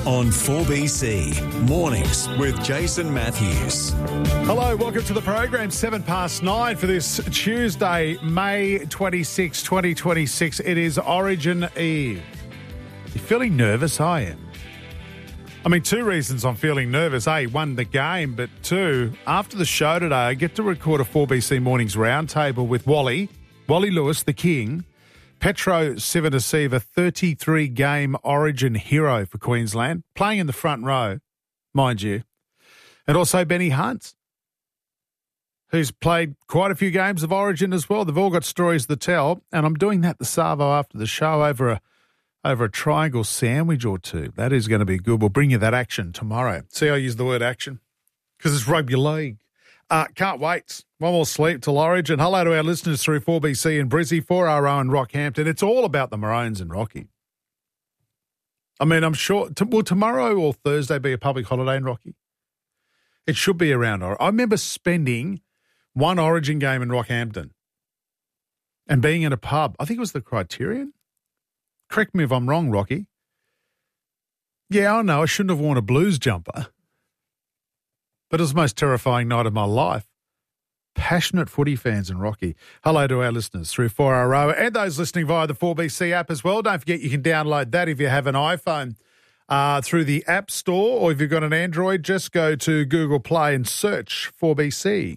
on 4BC. Mornings with Jason Matthews. Hello, welcome to the program. 9:07 for this Tuesday, May 26, 2026. It is Origin Eve. You feeling nervous? I am. I mean, two reasons I'm feeling nervous. A, one, the game, but two, after the show today, I get to record a 4BC Mornings roundtable with Wally Lewis, the King, Petro Civoniceva, 33-game Origin hero for Queensland, playing in the front row, mind you, and also Benny Hunt, who's played quite a few games of Origin as well. They've all got stories to tell, and I'm doing that the Savo after the show over a triangle sandwich or two. That is going to be good. We'll bring you that action tomorrow. See, I use the word action because it's rugby league. Can't wait. One more sleep till Origin. Hello to our listeners through 4BC in Brizzy, 4RO in Rockhampton. It's all about the Maroons and Rocky. I mean, I'm sure, will tomorrow or Thursday be a public holiday in Rocky? It should be around. I remember spending one Origin game in Rockhampton and being in a pub. I think it was the Criterion. Correct me if I'm wrong, Rocky. Yeah, I know, I shouldn't have worn a Blues jumper. But it was the most terrifying night of my life. Passionate footy fans in Rocky. Hello to our listeners through 4RO and those listening via the 4BC app as well. Don't forget you can download that if you have an iPhone through the App Store, or if you've got an Android, just go to Google Play and search 4BC.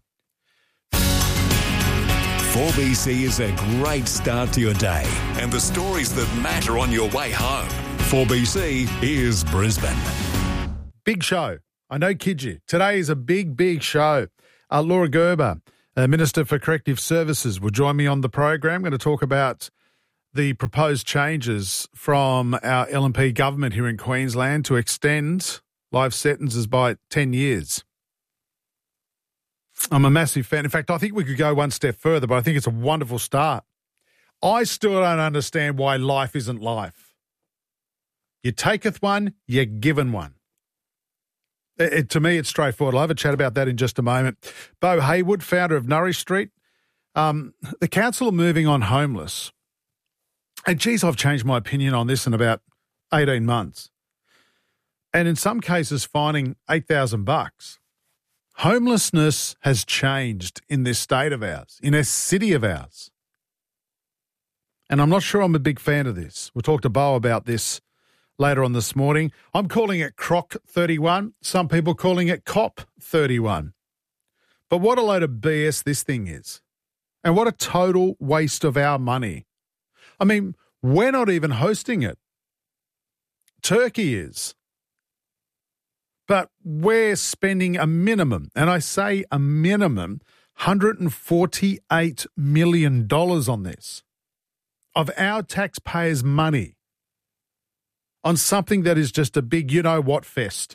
4BC is a great start to your day and the stories that matter on your way home. 4BC is Brisbane. Big show. I know, kid you. Today is a big show. Laura Gerber, Minister for Corrective Services, will join me on the program. I'm going to talk about the proposed changes from our LNP government here in Queensland to extend life sentences by 10 years. I'm a massive fan. In fact, I think we could go one step further, but I think it's a wonderful start. I still don't understand why life isn't life. You taketh one, you're given one. To me, it's straightforward. I'll have a chat about that in just a moment. Bo Haywood, founder of Nourish Street. The council are moving on homeless. And geez, I've changed my opinion on this in about 18 months. And in some cases, fining $8,000. Homelessness has changed in this state of ours, in a city of ours. And I'm not sure I'm a big fan of this. We'll talk to Bo about this later on this morning. I'm calling it Croc 31. Some people calling it Cop 31. But what a load of BS this thing is. And what a total waste of our money. I mean, we're not even hosting it. Turkey is. But we're spending a minimum, and I say a minimum, $148 million on this, of our taxpayers' money, on something that is just a big you-know-what fest.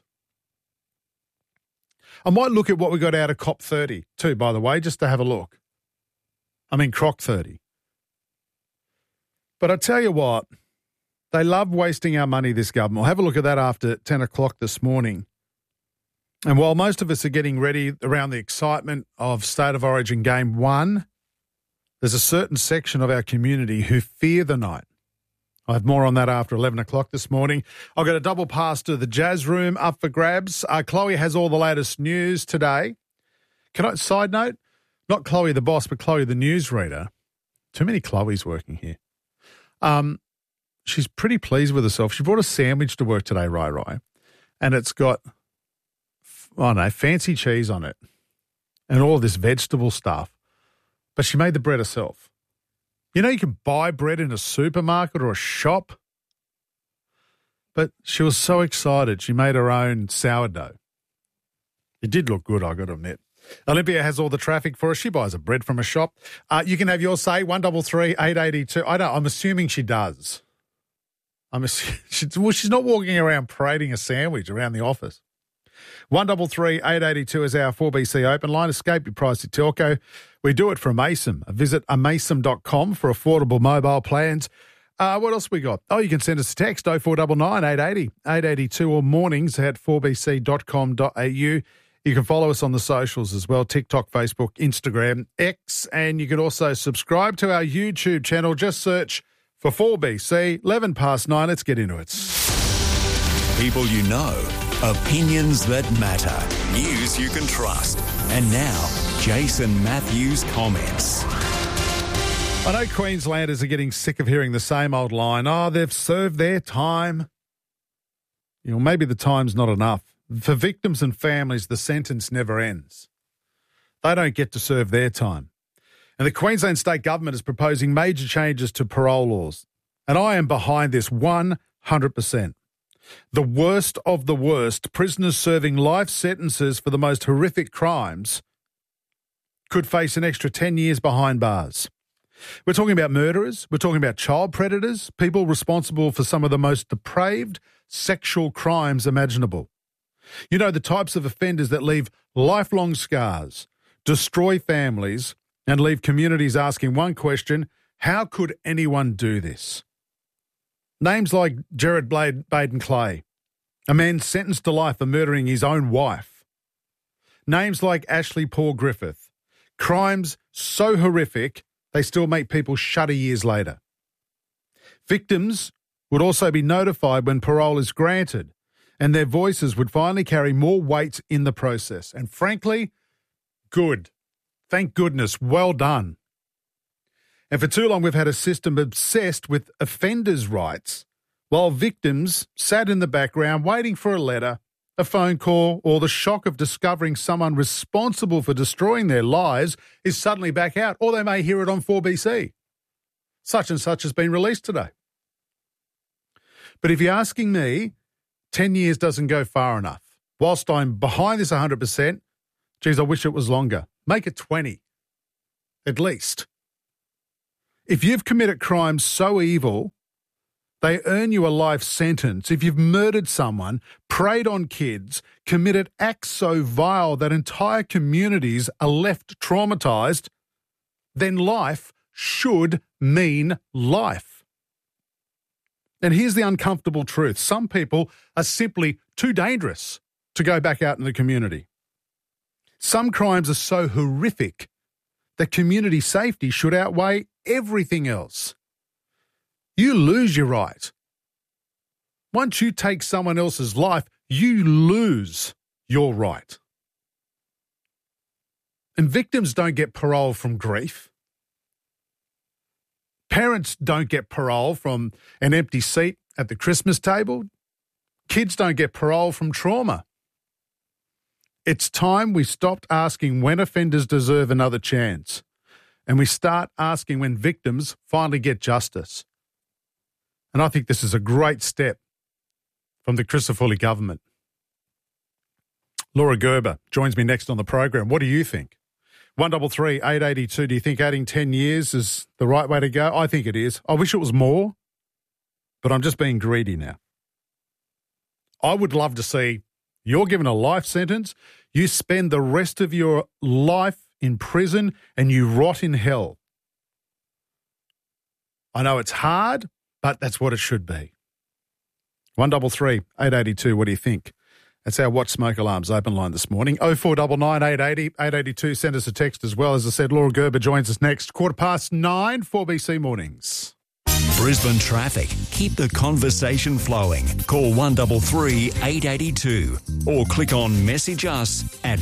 I might look at what we got out of COP 30 too, by the way, just to have a look. I mean, Croc 30. But I tell you what, they love wasting our money, this government. We'll have a look at that after 10 o'clock this morning. And while most of us are getting ready around the excitement of State of Origin Game 1, there's a certain section of our community who fear the night. I have more on that after 11 o'clock this morning. I've got a double pass to the Jazz Room up for grabs. Chloe has all the latest news today. Side note, not Chloe the boss, but Chloe the newsreader. Too many Chloes working here. She's pretty pleased with herself. She brought a sandwich to work today, Rai, and it's got, fancy cheese on it and all this vegetable stuff. But she made the bread herself. You know, you can buy bread in a supermarket or a shop. But she was so excited, she made her own sourdough. It did look good, I got to admit. Olympia has all the traffic for us. She buys a bread from a shop. You can have your say, 133 882. I'm assuming she does. She's not walking around parading a sandwich around the office. 133 882 is our 4BC open line. Escape your pricey telco. We do it from ASIM. Visit amasem.com for affordable mobile plans. What else we got? Oh, you can send us a text, 0499 880 882 or mornings at 4bc.com.au. You can follow us on the socials as well, TikTok, Facebook, Instagram, X, and you can also subscribe to our YouTube channel. Just search for 4BC. 11 past 9. Let's get into it. People you know, opinions that matter, news you can trust. And now, Jason Matthews comments. I know Queenslanders are getting sick of hearing the same old line, they've served their time. Maybe the time's not enough. For victims and families, the sentence never ends. They don't get to serve their time. And the Queensland State Government is proposing major changes to parole laws. And I am behind this 100%. The worst of the worst, prisoners serving life sentences for the most horrific crimes could face an extra 10 years behind bars. We're talking about murderers, we're talking about child predators, people responsible for some of the most depraved sexual crimes imaginable. The types of offenders that leave lifelong scars, destroy families, and leave communities asking one question: how could anyone do this? Names like Gerard Baden Clay, a man sentenced to life for murdering his own wife. Names like Ashley Paul Griffith, crimes so horrific they still make people shudder years later. Victims would also be notified when parole is granted, and their voices would finally carry more weight in the process. And frankly, good. Thank goodness. Well done. And for too long, we've had a system obsessed with offenders' rights, while victims sat in the background waiting for a letter, a phone call, or the shock of discovering someone responsible for destroying their lives is suddenly back out, or they may hear it on 4BC. Such and such has been released today. But if you're asking me, 10 years doesn't go far enough. Whilst I'm behind this 100%, geez, I wish it was longer. Make it 20, at least. If you've committed crimes so evil, they earn you a life sentence. If you've murdered someone, preyed on kids, committed acts so vile that entire communities are left traumatised, then life should mean life. And here's the uncomfortable truth. Some people are simply too dangerous to go back out in the community. Some crimes are so horrific that community safety should outweigh everything else. You lose your right. Once you take someone else's life, you lose your right. And victims don't get parole from grief. Parents don't get parole from an empty seat at the Christmas table. Kids don't get parole from trauma. It's time we stopped asking when offenders deserve another chance, and we start asking when victims finally get justice. And I think this is a great step from the Crisafulli government. Laura Gerber joins me next on the program. What do you think? 133 882. Do you think adding 10 years is the right way to go? I think it is. I wish it was more, but I'm just being greedy now. I would love to see you're given a life sentence, you spend the rest of your life in prison, and you rot in hell. I know it's hard, but that's what it should be. 133 882. What do you think? That's our Watch Smoke Alarms open line this morning. 0499 880 882. Send us a text as well. As I said, Laura Gerber joins us next. 9:15, 4BC Mornings. Brisbane traffic. Keep the conversation flowing. Call 133 882 or click on Message Us at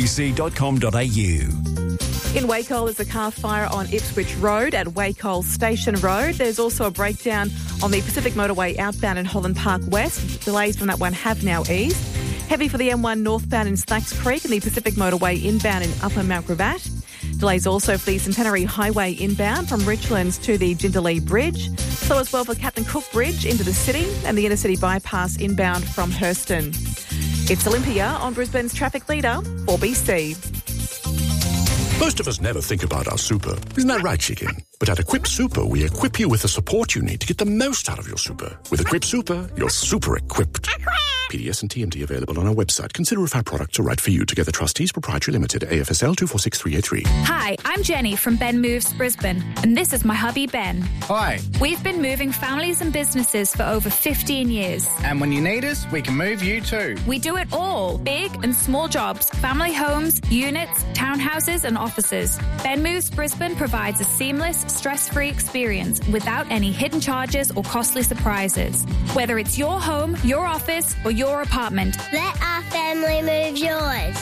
4bc.com.au. In Wacol, there's a car fire on Ipswich Road at Wacol Station Road. There's also a breakdown on the Pacific Motorway outbound in Holland Park West. Delays from that one have now eased. Heavy for the M1 northbound in Slacks Creek and the Pacific Motorway inbound in Upper Mount Gravatt. Delays also for the Centenary Highway inbound from Richlands to the Jindalee Bridge. So as well for Captain Cook Bridge into the city and the inner city bypass inbound from Hurston. It's Olympia on Brisbane's traffic leader, 4BC. Most of us never think about our super. Isn't that right, Chicken? But at Equip Super, we equip you with the support you need to get the most out of your super. With Equip Super, you're super equipped. PDS and TMD available on our website. Consider if our products are right for you. Together Trustees Proprietary Limited, AFSL 246383. Hi, I'm Jenny from Ben Moves Brisbane, and this is my hubby Ben. Hi. We've been moving families and businesses for over 15 years. And when you need us, we can move you too. We do it all, big and small jobs, family homes, units, townhouses and offices. Ben Moves Brisbane provides a seamless, stress-free experience without any hidden charges or costly surprises. Whether it's your home, your office or your apartment. Let our family move yours.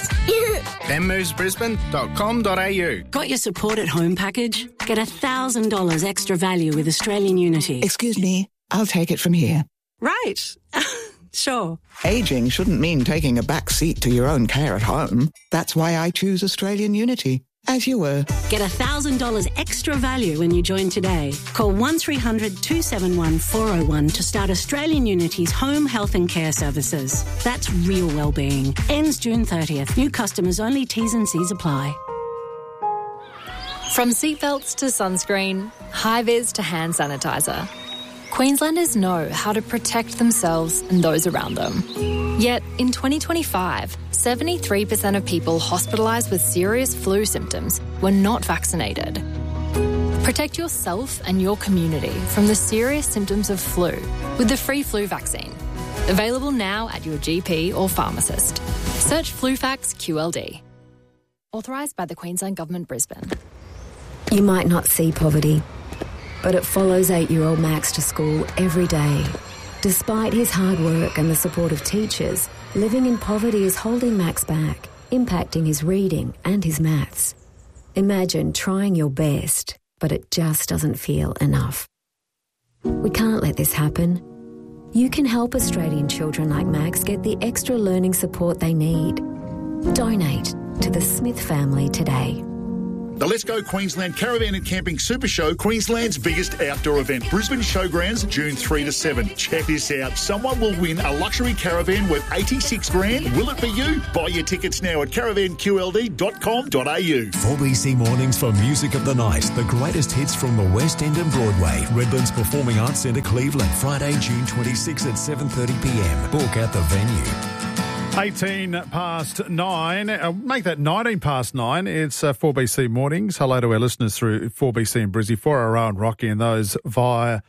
benmovesbrisbane.com.au. Got your support at home package? Get $1,000 extra value with Australian Unity. Excuse me, I'll take it from here. Right. Sure. Ageing shouldn't mean taking a back seat to your own care at home. That's why I choose Australian Unity. As you were. Get $1,000 extra value when you join today. Call 1300 271 401 to start Australian Unity's home health and care services. That's real wellbeing. Ends June 30th. New customers only. T's and C's apply. From seatbelts to sunscreen, high-vis to hand sanitizer, Queenslanders know how to protect themselves and those around them. Yet, in 2025, 73% of people hospitalised with serious flu symptoms were not vaccinated. Protect yourself and your community from the serious symptoms of flu with the free flu vaccine. Available now at your GP or pharmacist. Search FluFax QLD. Authorised by the Queensland Government, Brisbane. You might not see poverty, but it follows 8-year-old Max to school every day. Despite his hard work and the support of teachers, living in poverty is holding Max back, impacting his reading and his maths. Imagine trying your best, but it just doesn't feel enough. We can't let this happen. You can help Australian children like Max get the extra learning support they need. Donate to the Smith family today. The Let's Go Queensland Caravan and Camping Super Show, Queensland's biggest outdoor event. Brisbane Showgrounds, June 3 to 7. Check this out. Someone will win a luxury caravan worth $86,000. Will it be you? Buy your tickets now at caravanqld.com.au. 4BC Mornings for Music of the Night. The greatest hits from the West End and Broadway. Redlands Performing Arts Centre, Cleveland. Friday, June 26 at 7:30pm. Book at the venue. 18 past 9. Make that 19 past 9. It's 4BC Mornings. Hello to our listeners through 4BC and Brizzy, 4RO and Rocky, and those via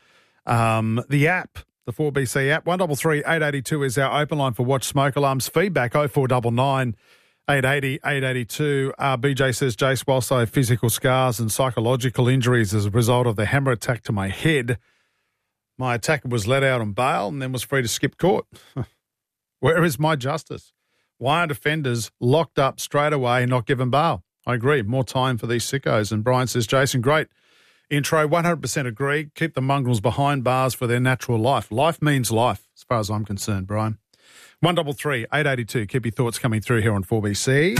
the app, the 4BC app. 1333 882 is our open line for Watch Smoke Alarms. Feedback 0499 880 882. BJ says, Jace, whilst I have physical scars and psychological injuries as a result of the hammer attack to my head, my attacker was let out on bail and then was free to skip court. Where is my justice? Why aren't offenders locked up straight away and not given bail? I agree. More time for these sickos. And Brian says, Jason, great intro. 100% agree. Keep the mongrels behind bars for their natural life. Life means life, as far as I'm concerned, Brian. 133 882. Keep your thoughts coming through here on 4BC.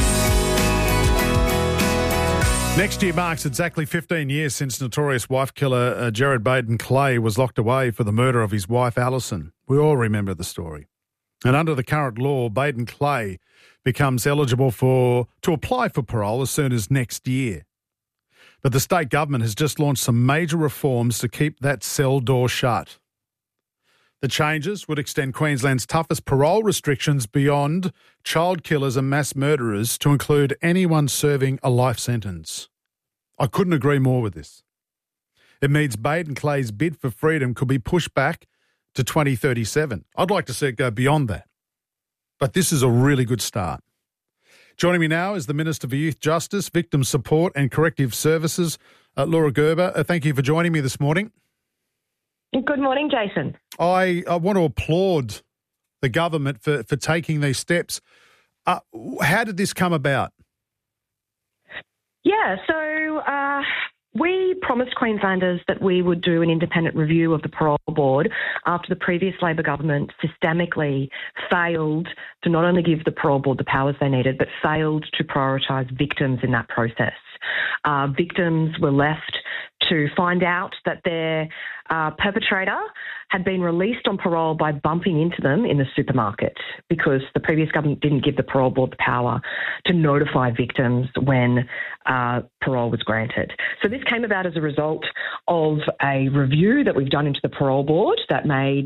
Next year marks exactly 15 years since notorious wife killer Gerard Baden Clay was locked away for the murder of his wife, Alison. We all remember the story. And under the current law, Baden Clay becomes eligible to apply for parole as soon as next year. But the state government has just launched some major reforms to keep that cell door shut. The changes would extend Queensland's toughest parole restrictions beyond child killers and mass murderers to include anyone serving a life sentence. I couldn't agree more with this. It means Baden Clay's bid for freedom could be pushed back to 2037. I'd like to see it go beyond that. But this is a really good start. Joining me now is the Minister for Youth Justice, Victim Support and Corrective Services, Laura Gerber. Thank you for joining me this morning. Good morning, Jason. I want to applaud the government for taking these steps. How did this come about? Yeah, so we promised Queenslanders that we would do an independent review of the parole board after the previous Labor government systemically failed to not only give the parole board the powers they needed, but failed to prioritise victims in that process. Victims were left to find out that their perpetrator had been released on parole by bumping into them in the supermarket because the previous government didn't give the parole board the power to notify victims when parole was granted. So this came about as a result of a review that we've done into the parole board that made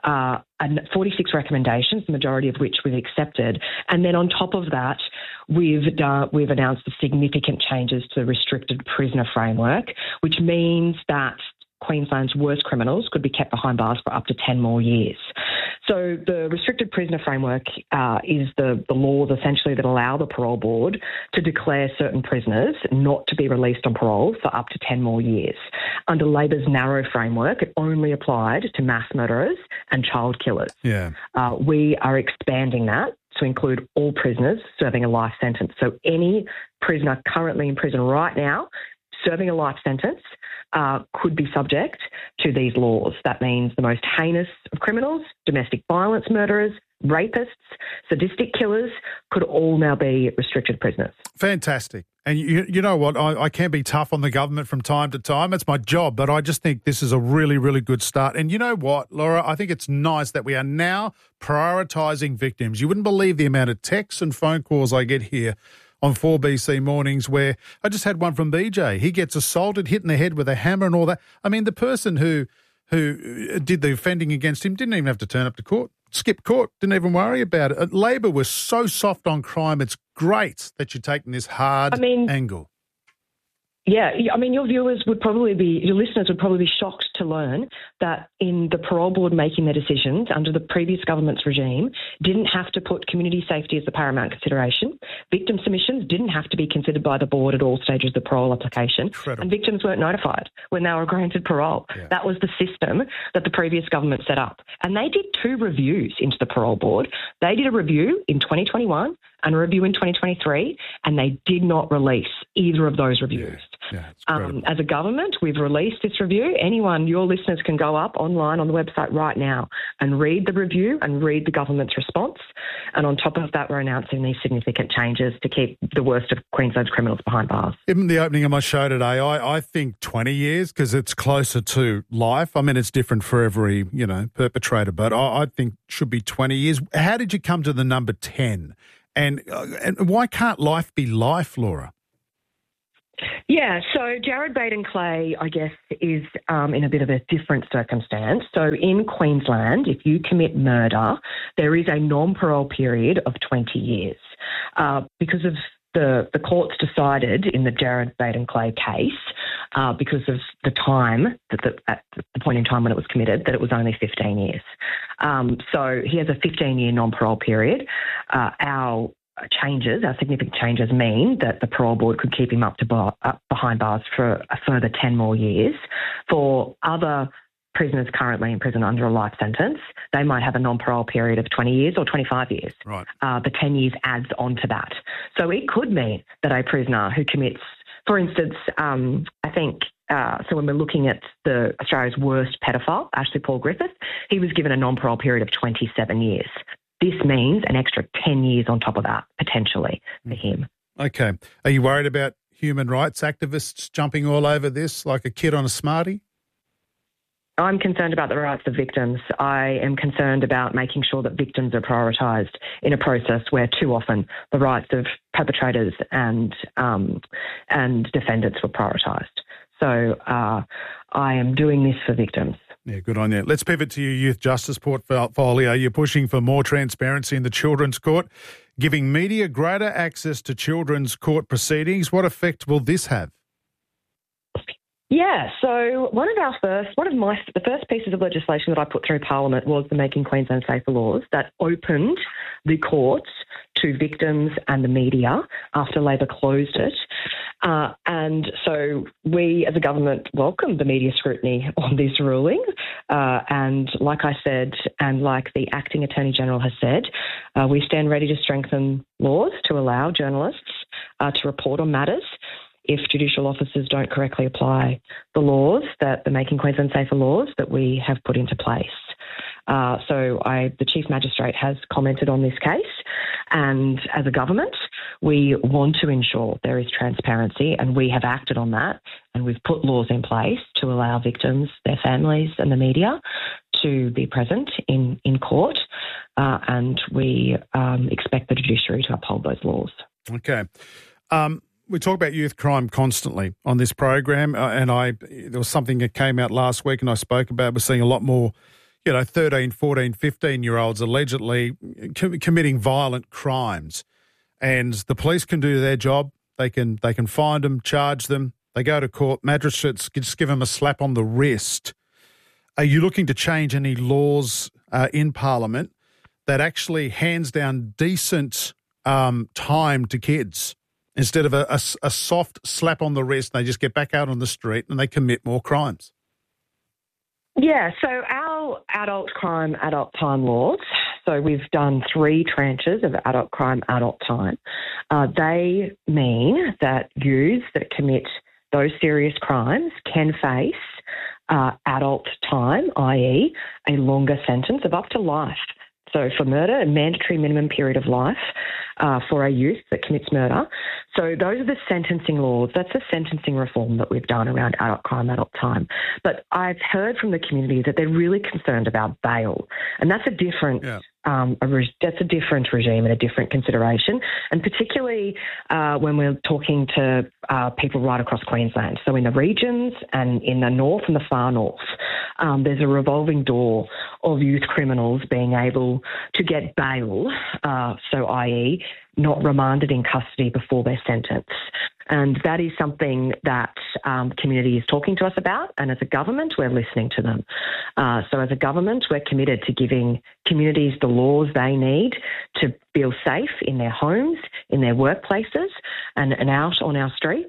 46 recommendations, the majority of which we've accepted. And then on top of that, we've announced the significant changes to the restricted prisoner framework, which means that Queensland's worst criminals could be kept behind bars for up to 10 more years. So the restricted prisoner framework is the laws essentially that allow the parole board to declare certain prisoners not to be released on parole for up to 10 more years. Under Labor's narrow framework, it only applied to mass murderers and child killers. Yeah. We are expanding that to include all prisoners serving a life sentence. So any prisoner currently in prison right now serving a life sentence could be subject to these laws. That means the most heinous of criminals, domestic violence murderers, rapists, sadistic killers could all now be restricted prisoners. Fantastic. And you know what? I can be tough on the government from time to time. It's my job, but I just think this is a really, really good start. And you know what, Laura? I think it's nice that we are now prioritising victims. You wouldn't believe the amount of texts and phone calls I get here on 4BC Mornings where I just had one from BJ. He gets assaulted, hit in the head with a hammer and all that. I mean, the person who did the offending against him didn't even have to turn up to court, skip court, didn't even worry about it. Labor was so soft on crime. It's great that you're taking this hard angle. Yeah, I mean, your listeners would probably be shocked to learn that in the parole board making their decisions under the previous government's regime didn't have to put community safety as the paramount consideration. Victim submissions didn't have to be considered by the board at all stages of the parole application. Incredible. And victims weren't notified when they were granted parole. Yeah. That was the system that the previous government set up. And they did 2 reviews into the parole board. They did a review in 2021 and a review in 2023, and they did not release either of those reviews. Yeah, as a government, we've released this review. Anyone, your listeners can go up online on the website right now and read the review and read the government's response. And on top of that, we're announcing these significant changes to keep the worst of Queensland's criminals behind bars. In the opening of my show today, I think 20 years because it's closer to life. I mean, it's different for every, perpetrator, but I think it should be 20 years. How did you come to the number 10? And why can't life be life, Laura? Yeah, so Jared Baden-Clay, I guess, is in a bit of a different circumstance. So in Queensland, if you commit murder, there is a non-parole period of 20 years. Because of the courts decided in the Jared Baden-Clay case, because of the time, at the point in time when it was committed, that it was only 15 years. So he has a 15-year non-parole period. Our significant changes mean that the parole board could keep him up behind bars for a further 10 more years. For other prisoners currently in prison under a life sentence, they might have a non-parole period of 20 years or 25 years. Right. The 10 years adds on to that. So it could mean that a prisoner who commits, for instance, I think, so when we're looking at Australia's worst pedophile, Ashley Paul Griffith, he was given a non-parole period of 27 years. This means an extra 10 years on top of that, potentially, for him. Okay. Are you worried about human rights activists jumping all over this like a kid on a Smartie? I'm concerned about the rights of victims. I am concerned about making sure that victims are prioritised in a process where too often the rights of perpetrators and defendants were prioritised. So I am doing this for victims. Yeah, good on you. Let's pivot to your youth justice portfolio. You're pushing for more transparency in the Children's Court, giving media greater access to children's court proceedings. What effect will this have? Yeah, so the first pieces of legislation that I put through Parliament was the Making Queensland Safer laws that opened the courts to victims and the media after Labor closed it. And so we as a government welcomed the media scrutiny on this ruling. And like I said, and like the Acting Attorney-General has said, we stand ready to strengthen laws to allow journalists to report on matters if judicial officers don't correctly apply the laws, the Making Queensland Safer laws that we have put into place. So the Chief Magistrate has commented on this case, and as a government, We want to ensure there is transparency, and we have acted on that, and we've put laws in place to allow victims, their families and the media to be present in court, and we expect the judiciary to uphold those laws. Okay. We talk about youth crime constantly on this program, and there was something that came out last week and I spoke about. We're seeing a lot more, 13, 14, 15-year-olds allegedly committing violent crimes. And the police can do their job. They can find them, charge them. They go to court. Magistrates just give them a slap on the wrist. Are you looking to change any laws in Parliament that actually hands down decent time to kids instead of a soft slap on the wrist? They just get back out on the street and they commit more crimes? Yeah, so our adult crime, adult time laws, so we've done 3 tranches of adult crime, adult time. They mean that youths that commit those serious crimes can face adult time, i.e. a longer sentence of up to life. So for murder, a mandatory minimum period of life for a youth that commits murder. So those are the sentencing laws. That's a sentencing reform that we've done around adult crime, adult time. But I've heard from the community that they're really concerned about bail, and that's a different that's a different regime and a different consideration, and particularly when we're talking to people right across Queensland. So in the regions and in the north and the far north, there's a revolving door of youth criminals being able to get bail, so i.e. not remanded in custody before their sentence. And that is something that the community is talking to us about, and as a government, we're listening to them. So as a government, we're committed to giving communities the laws they need to feel safe in their homes, in their workplaces, and out on our streets.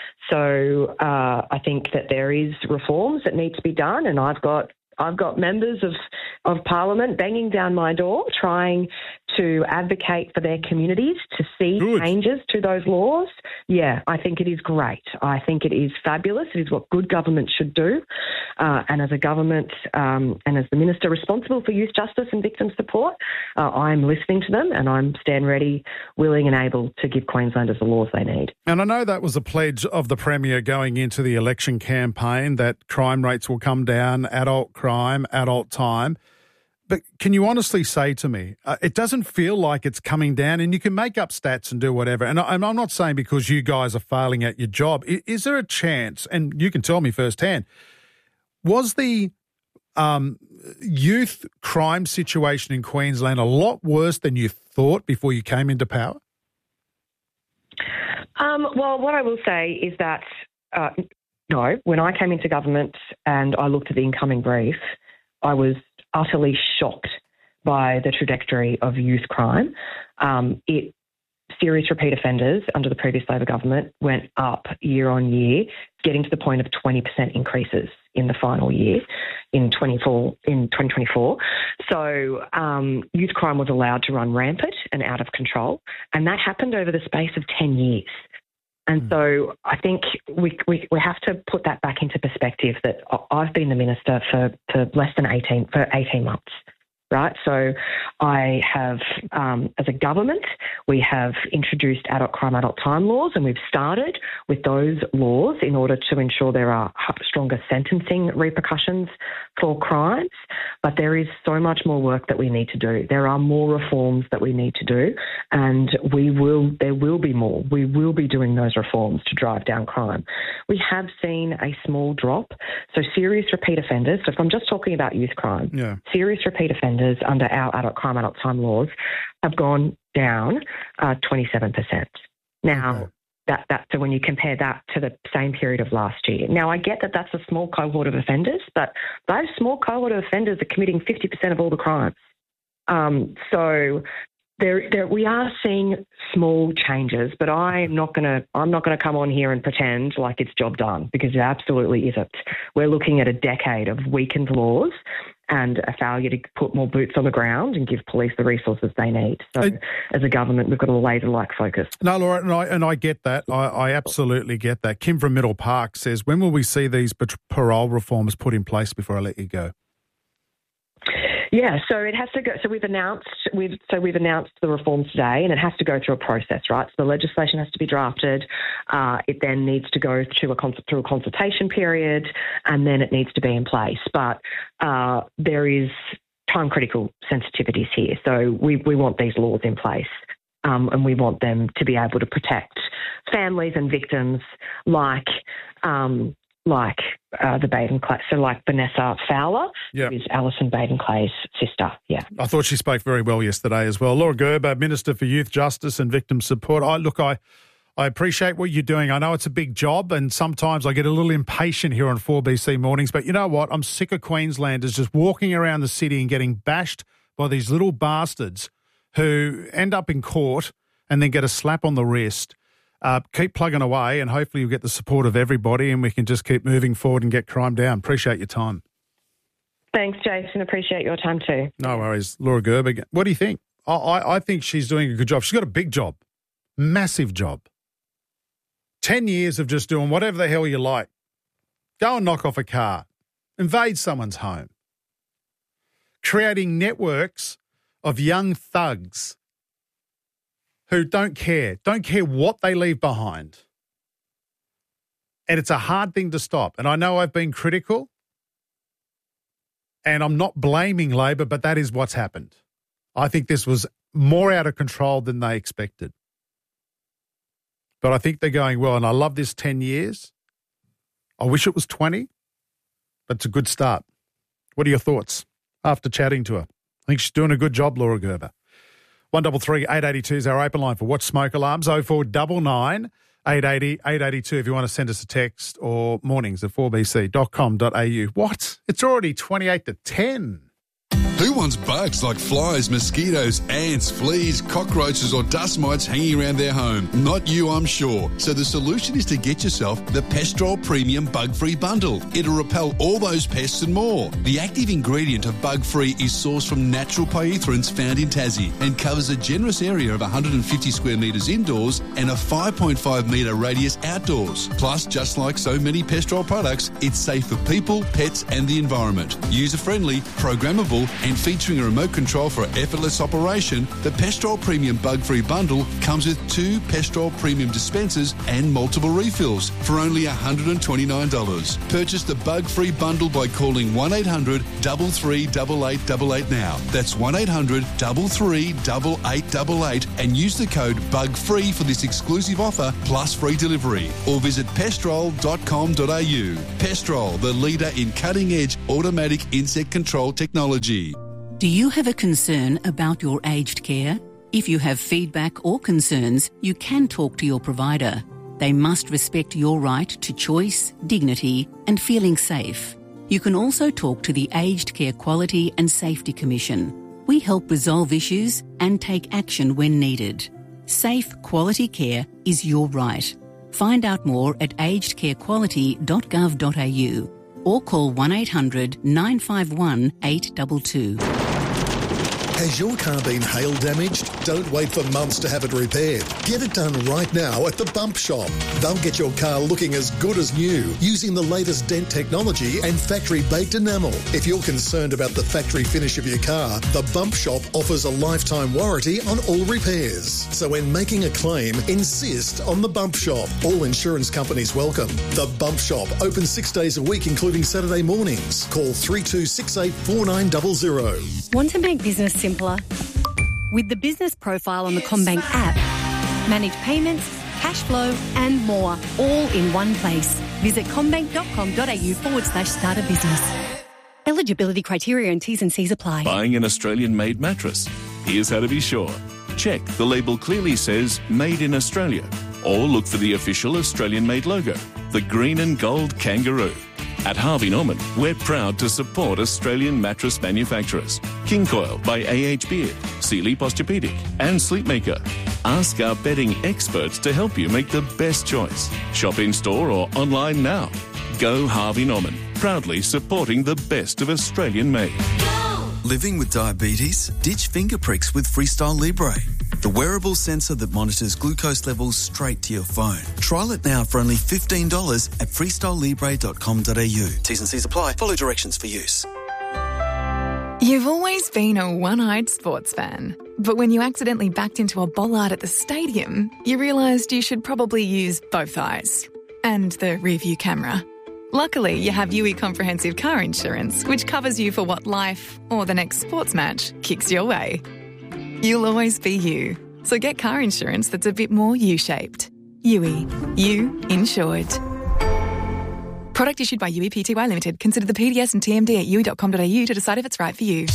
So I think that there is reforms that need to be done, and I've got members of Parliament banging down my door trying to advocate for their communities to see changes to those laws. Yeah, I think it is great. I think it is fabulous. It is what good government should do. And as a government and as the Minister responsible for youth justice and victim support, I'm listening to them, and I'm stand ready, willing and able to give Queenslanders the laws they need. And I know that was a pledge of the Premier going into the election campaign, that crime rates will come down, adult crime, adult time. But can you honestly say to me, it doesn't feel like it's coming down, and you can make up stats and do whatever. And I'm not saying because you guys are failing at your job. Is there a chance, and you can tell me firsthand, was the youth crime situation in Queensland a lot worse than you thought before you came into power? Well, what I will say is that, no, when I came into government and I looked at the incoming brief, I was utterly shocked by the trajectory of youth crime. Serious repeat offenders under the previous Labor government went up year on year, getting to the point of 20% increases in the final year in 2024. So youth crime was allowed to run rampant and out of control, and that happened over the space of 10 years. And so I think we have to put that back into perspective, that I've been the minister for less than 18 months. Right. So I have, as a government, we have introduced adult crime, adult time laws, and we've started with those laws in order to ensure there are stronger sentencing repercussions for crimes. But there is so much more work that we need to do. There are more reforms that we need to do, and there will be more. We will be doing those reforms to drive down crime. We have seen a small drop. So serious repeat offenders, so if I'm just talking about youth crime, serious repeat offenders under our adult crime, adult time laws have gone down 27%. Now, so when you compare that to the same period of last year. Now, I get that that's a small cohort of offenders, but those small cohort of offenders are committing 50% of all the crimes. So we are seeing small changes, but I'm not going to come on here and pretend like it's job done, because it absolutely isn't. We're looking at a decade of weakened laws and a failure to put more boots on the ground and give police the resources they need. So as a government, we've got a laser-like focus. No, Laura, and I get that. I absolutely get that. Kim from Middle Park says, when will we see these parole reforms put in place before I let you go? Yeah, so it has to go. So we've announced the reforms today, and it has to go through a process, right? So the legislation has to be drafted. It then needs to go through a consultation period, and then it needs to be in place. But there is time-critical sensitivities here, so we want these laws in place, and we want them to be able to protect families and victims like the Baden-Clay, so like Vanessa Fowler, who is Alison Baden-Clay's sister. Yeah, I thought she spoke very well yesterday as well. Laura Gerber, Minister for Youth Justice and Victim Support. I appreciate what you're doing. I know it's a big job, and sometimes I get a little impatient here on 4BC Mornings. But you know what? I'm sick of Queenslanders just walking around the city and getting bashed by these little bastards who end up in court and then get a slap on the wrist. Keep plugging away, and hopefully you'll get the support of everybody, and we can just keep moving forward and get crime down. Appreciate your time. Thanks, Jason. Appreciate your time too. No worries. Laura Gerber, what do you think? I think she's doing a good job. She's got a big job, massive job. 10 years of just doing whatever the hell you like. Go and knock off a car. Invade someone's home. Creating networks of young thugs who don't care what they leave behind. And it's a hard thing to stop. And I know I've been critical, and I'm not blaming Labor, but that is what's happened. I think this was more out of control than they expected. But I think they're going well, and I love this 10 years. I wish it was 20, but it's a good start. What are your thoughts after chatting to her? I think she's doing a good job, Laura Gerber. 133 882 is our open line for Watch Smoke Alarms. 0499 880 882 if you want to send us a text, or mornings at 4bc.com.au. What? It's already 28 to 10. Who wants bugs like flies, mosquitoes, ants, fleas, cockroaches or dust mites hanging around their home? Not you, I'm sure. So the solution is to get yourself the Pestrol Premium Bug-Free Bundle. It'll repel all those pests and more. The active ingredient of Bug-Free is sourced from natural pyrethroids found in Tassie and covers a generous area of 150 square metres indoors and a 5.5 metre radius outdoors. Plus, just like so many Pestrol products, it's safe for people, pets and the environment. User-friendly, programmable and featuring a remote control for effortless operation, the Pestrol Premium Bug-Free Bundle comes with 2 Pestrol Premium dispensers and multiple refills for only $129. Purchase the Bug-Free Bundle by calling 1-800 33 8888 now. That's 1-800 33 8888 and use the code BUGFREE for this exclusive offer plus free delivery. Or visit pestrol.com.au. Pestrol, the leader in cutting-edge automatic insect control technology. Do you have a concern about your aged care? If you have feedback or concerns, you can talk to your provider. They must respect your right to choice, dignity, and feeling safe. You can also talk to the Aged Care Quality and Safety Commission. We help resolve issues and take action when needed. Safe, quality care is your right. Find out more at agedcarequality.gov.au or call 1-800 951 822. Has your car been hail damaged? Don't wait for months to have it repaired. Get it done right now at the Bump Shop. They'll get your car looking as good as new using the latest dent technology and factory-baked enamel. If you're concerned about the factory finish of your car, the Bump Shop offers a lifetime warranty on all repairs. So when making a claim, insist on the Bump Shop. All insurance companies welcome. The Bump Shop, open 6 days a week, including Saturday mornings. Call 3268 4900. Want to make business simpler? With the business profile on the CommBank app, manage payments, cash flow and more, all in one place. Visit commbank.com.au/start a business. Eligibility criteria and T's and C's apply. Buying an Australian-made mattress? Here's how to be sure. Check the label clearly says Made in Australia, or look for the official Australian-made logo, the green and gold kangaroo. At Harvey Norman, we're proud to support Australian mattress manufacturers. King Coil by A.H. Beard, Sealy Posturepedic and Sleepmaker. Ask our bedding experts to help you make the best choice. Shop in-store or online now. Go Harvey Norman, proudly supporting the best of Australian-made. Living with diabetes? Ditch finger pricks with Freestyle Libre, the wearable sensor that monitors glucose levels straight to your phone. Trial it now for only $15 at freestylelibre.com.au. T's and C's apply. Follow directions for use. You've always been a one-eyed sports fan. But when you accidentally backed into a bollard at the stadium, you realised you should probably use both eyes. And the rearview camera. Luckily, you have UE Comprehensive Car Insurance, which covers you for what life, or the next sports match, kicks your way. You'll always be you. So get car insurance that's a bit more U-shaped. UE. You insured. Product issued by UE Pty Limited. Consider the PDS and TMD at UE.com.au to decide if it's right for you.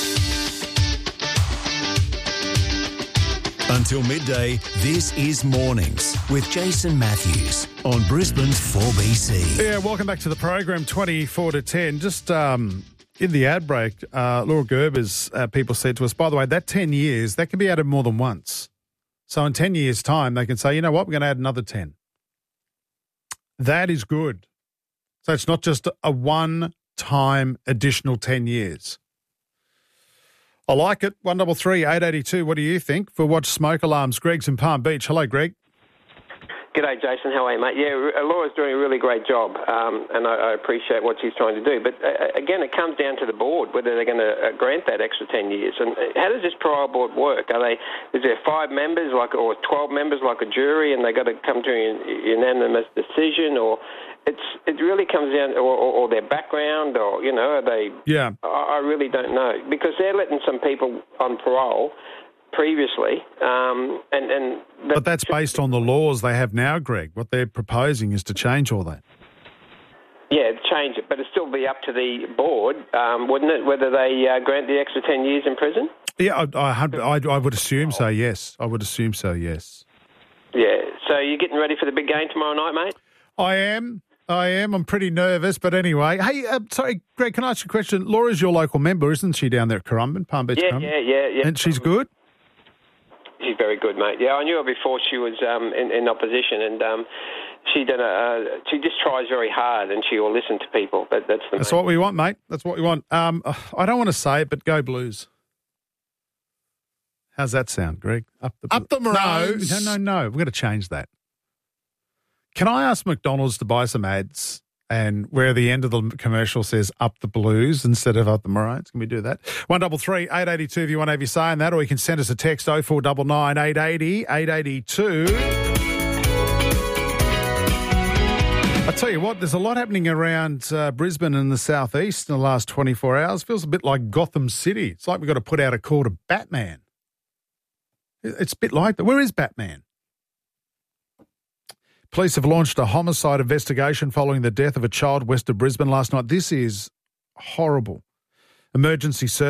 Until midday, this is Mornings with Jason Matthews on Brisbane's 4BC. Yeah, welcome back to the program, 24 to 10. Just in the ad break, Laura Gerber's people said to us, by the way, that 10 years, that can be added more than once. So in 10 years' time, they can say, you know what, we're going to add another 10. That is good. So it's not just a one-time additional 10 years. I like it. 133 882. What do you think? For Watch Smoke Alarms, Greg's in Palm Beach. Hello, Greg. G'day, Jason. How are you, mate? Yeah, Laura's doing a really great job, and I appreciate what she's trying to do. But again, it comes down to the board whether they're going to grant that extra 10 years. And how does this trial board work? Is there 5 members, or 12 members, like a jury, and they got to come to a unanimous decision, or it really comes down, or their background, or are they? Yeah, I really don't know, because they're letting some people on parole previously, but that's based on the laws they have now, Greg. What they're proposing is to change all that. Yeah, change it, but it'd still be up to the board, wouldn't it, whether they grant the extra 10 years in prison? Yeah, I would assume so, yes. I would assume so, yes. Yeah, so you're getting ready for the big game tomorrow night, mate? I am. I'm pretty nervous, but anyway. Hey, sorry, Greg, can I ask you a question? Laura's your local member, isn't she, down there at Currumbin, Palm Beach? Yeah. And she's good? She's very good, mate. Yeah, I knew her before she was in opposition, and she just tries very hard, and she will listen to people. That's what we want, mate. That's what we want. I don't want to say it, but go Blues. How's that sound, Greg? Up the Maroons. No. We're going to change that. Can I ask McDonald's to buy some ads and where the end of the commercial says up the Blues instead of up the Maroons? Can we do that? 133 882 if you want to have your say in that, or you can send us a text 0499 880 882. I tell you what, there's a lot happening around Brisbane and the southeast in the last 24 hours. Feels a bit like Gotham City. It's like we've got to put out a call to Batman. It's a bit like that. Where is Batman? Police have launched a homicide investigation following the death of a child west of Brisbane last night. This is horrible. Emergency service